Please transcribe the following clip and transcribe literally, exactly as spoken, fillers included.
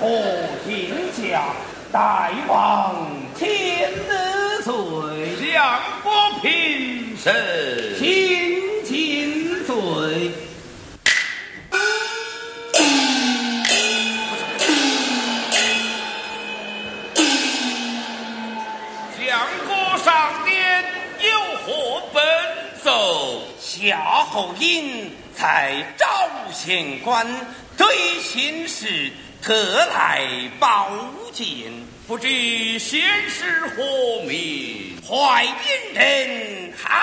何天下，大王千岁， 相国平身， 请请罪。 相国上殿有何奔走？ 夏侯婴在赵县官对亲事，特来报见。 不知先是何名？ 淮阴人。